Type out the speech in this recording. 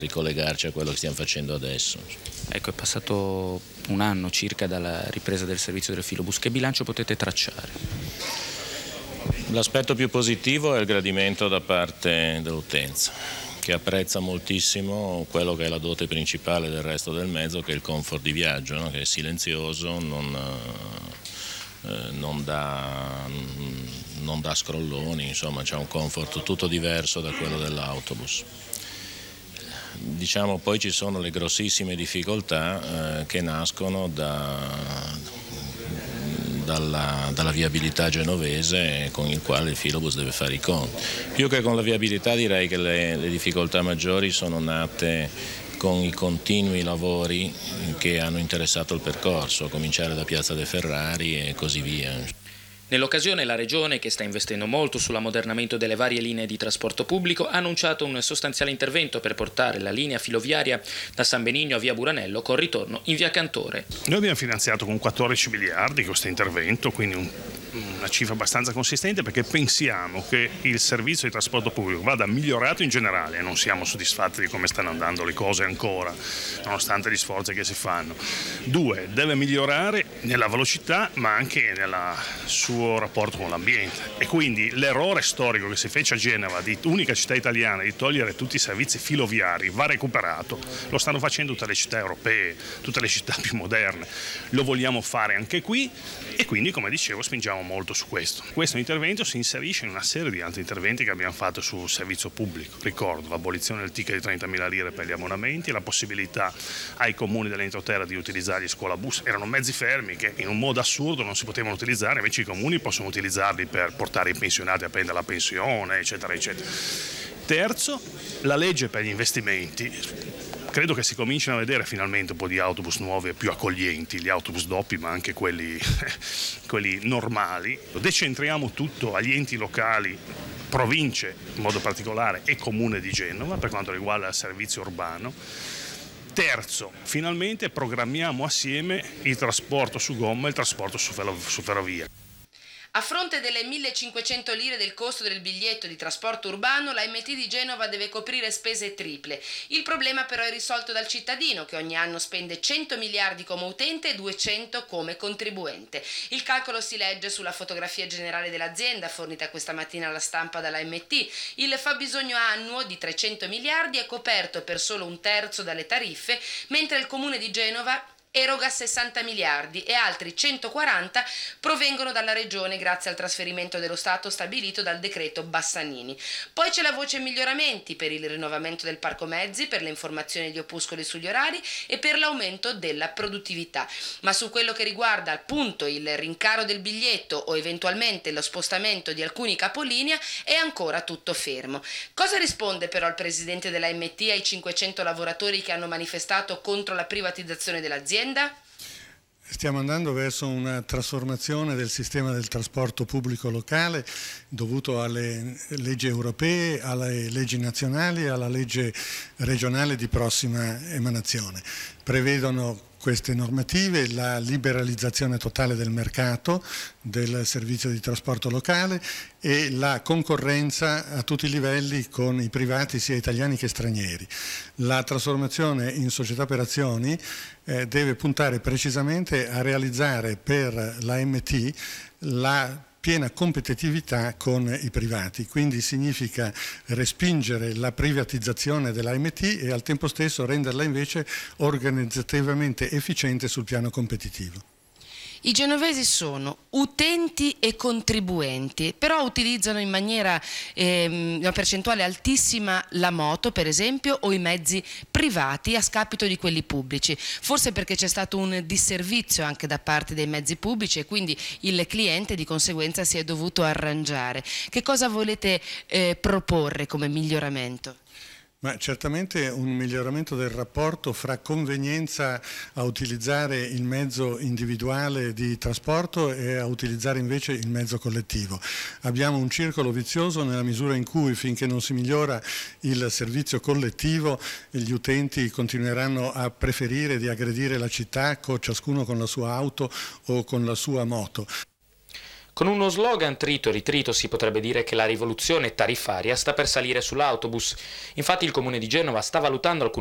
ricollegarci a quello che stiamo facendo adesso. Ecco, è passato un anno circa dalla ripresa del servizio del filobus. Che bilancio potete tracciare? L'aspetto più positivo è il gradimento da parte dell'utenza, che apprezza moltissimo quello che è la dote principale del resto del mezzo, che è il comfort di viaggio, no? Che è silenzioso, non dà scrolloni, insomma c'è un comfort tutto diverso da quello dell'autobus. Diciamo poi ci sono le grossissime difficoltà che nascono dalla viabilità genovese, con il quale il filobus deve fare i conti. Più che con la viabilità direi che le difficoltà maggiori sono nate con i continui lavori che hanno interessato il percorso, a cominciare da Piazza dei Ferrari e così via. Nell'occasione la Regione, che sta investendo molto sull'ammodernamento delle varie linee di trasporto pubblico, ha annunciato un sostanziale intervento per portare la linea filoviaria da San Benigno a via Buranello con ritorno in via Cantore. Noi abbiamo finanziato con 14 miliardi questo intervento, quindi una cifra abbastanza consistente, perché pensiamo che il servizio di trasporto pubblico vada migliorato in generale e non siamo soddisfatti di come stanno andando le cose ancora, nonostante gli sforzi che si fanno. 2, deve migliorare nella velocità ma anche nel suo rapporto con l'ambiente, e quindi l'errore storico che si fece a Genova, di unica città italiana, di togliere tutti i servizi filoviari, va recuperato. Lo stanno facendo tutte le città europee, tutte le città più moderne, lo vogliamo fare anche qui, e quindi, come dicevo, spingiamo molto su questo. Questo intervento si inserisce in una serie di altri interventi che abbiamo fatto sul servizio pubblico. Ricordo l'abolizione del ticket di 30.000 lire per gli abbonamenti, la possibilità ai comuni dell'entroterra di utilizzare gli scuolabus. Erano mezzi fermi che in un modo assurdo non si potevano utilizzare, invece i comuni possono utilizzarli per portare i pensionati a prendere la pensione, eccetera, eccetera. Terzo, la legge per gli investimenti. Credo che si cominciano a vedere finalmente un po' di autobus nuovi e più accoglienti, gli autobus doppi ma anche quelli normali. Decentriamo tutto agli enti locali, province in modo particolare e comune di Genova per quanto riguarda il servizio urbano. Terzo, finalmente programmiamo assieme il trasporto su gomma e il trasporto su ferrovia. A fronte delle 1.500 lire del costo del biglietto di trasporto urbano, la MT di Genova deve coprire spese triple. Il problema però è risolto dal cittadino, che ogni anno spende 100 miliardi come utente e 200 come contribuente. Il calcolo si legge sulla fotografia generale dell'azienda, fornita questa mattina alla stampa dalla MT. Il fabbisogno annuo di 300 miliardi è coperto per solo un terzo dalle tariffe, mentre il Comune di Genova eroga 60 miliardi e altri 140 provengono dalla Regione grazie al trasferimento dello Stato stabilito dal decreto Bassanini. Poi c'è la voce miglioramenti per il rinnovamento del parco mezzi, per le informazioni di opuscoli sugli orari e per l'aumento della produttività. Ma su quello che riguarda appunto il rincaro del biglietto o eventualmente lo spostamento di alcuni capolinea è ancora tutto fermo. Cosa risponde però il presidente della MT ai 500 lavoratori che hanno manifestato contro la privatizzazione dell'azienda? Stiamo andando verso una trasformazione del sistema del trasporto pubblico locale dovuto alle leggi europee, alle leggi nazionali e alla legge regionale di prossima emanazione. Prevedono queste normative la liberalizzazione totale del mercato del servizio di trasporto locale e la concorrenza a tutti i livelli con i privati sia italiani che stranieri. La trasformazione in società per azioni deve puntare precisamente a realizzare per l'AMT la piena competitività con i privati, quindi significa respingere la privatizzazione dell'AMT e al tempo stesso renderla invece organizzativamente efficiente sul piano competitivo. I genovesi sono utenti e contribuenti, però utilizzano in maniera una percentuale altissima la moto, per esempio, o i mezzi privati a scapito di quelli pubblici. Forse perché c'è stato un disservizio anche da parte dei mezzi pubblici e quindi il cliente di conseguenza si è dovuto arrangiare. Che cosa volete proporre come miglioramento? Ma certamente un miglioramento del rapporto fra convenienza a utilizzare il mezzo individuale di trasporto e a utilizzare invece il mezzo collettivo. Abbiamo un circolo vizioso nella misura in cui finché non si migliora il servizio collettivo gli utenti continueranno a preferire di aggredire la città ciascuno con la sua auto o con la sua moto. Con uno slogan trito e ritrito si potrebbe dire che la rivoluzione tariffaria sta per salire sull'autobus. Infatti il Comune di Genova sta valutando alcune